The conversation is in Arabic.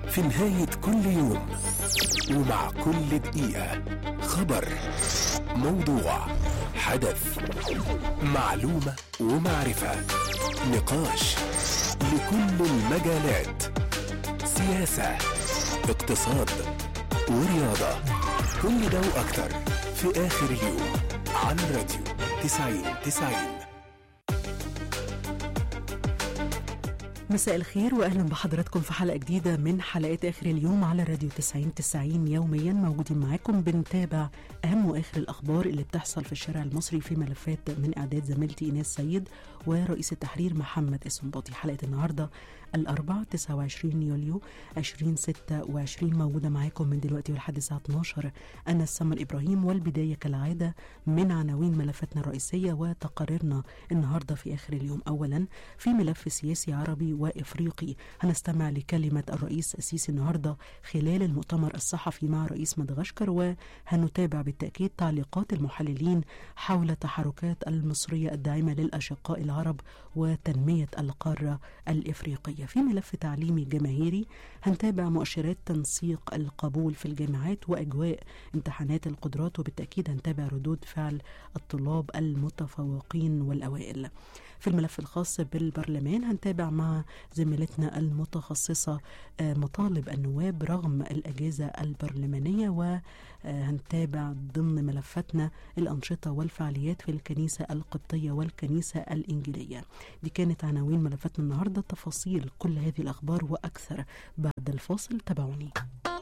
في نهاية كل يوم ومع كل دقيقة خبر، موضوع، حدث، معلومة ومعرفة، نقاش لكل المجالات، سياسة، اقتصاد ورياضة، كل ده وأكتر في آخر اليوم عن راديو 90-90. مساء الخير وأهلا بحضراتكم في حلقة جديدة من حلقات آخر اليوم على راديو 90-90. يوميا موجودين معاكم بنتابع أهم وآخر الأخبار اللي بتحصل في الشارع المصري في ملفات من إعداد زميلتي إيناس سيد ورئيس التحرير محمد السنباطي. حلقة النهاردة الأربعاء 29 يوليو 2026 موجودة معاكم من دلوقتي ولحد الساعة 12. أنا السمر إبراهيم، والبداية كالعادة من عناوين ملفاتنا الرئيسية وتقاريرنا النهاردة في آخر اليوم. أولا، في ملف سياسي عربي وإفريقي هنستمع لكلمة الرئيس السيسي النهاردة خلال المؤتمر الصحفي مع رئيس مدغشقر، وهنتابع بالتأكيد تعليقات المحللين حول تحركات المصرية الداعمة للأشقاء العرب وتنمية القارة الإفريقية. في ملف تعليمي جماهيري هنتابع مؤشرات تنسيق القبول في الجامعات وأجواء امتحانات القدرات، وبالتأكيد هنتابع ردود فعل الطلاب المتفوقين والأوائل. في الملف الخاص بالبرلمان هنتابع مع زميلتنا المتخصصة مطالب النواب رغم الأجازة البرلمانية، وهنتابع ضمن ملفاتنا الأنشطة والفعاليات في الكنيسة القبطية والكنيسة الإنجيلية. دي كانت عناوين ملفاتنا النهاردة. تفاصيل كل هذه الأخبار وأكثر بعد الفاصل، تابعوني.